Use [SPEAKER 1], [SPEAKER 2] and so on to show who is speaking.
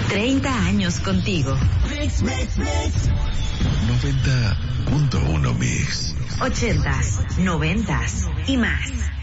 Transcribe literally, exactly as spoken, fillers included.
[SPEAKER 1] treinta años contigo.
[SPEAKER 2] Mix, mix, mix.
[SPEAKER 3] noventa punto uno Mix.
[SPEAKER 1] ochentas, noventas y más.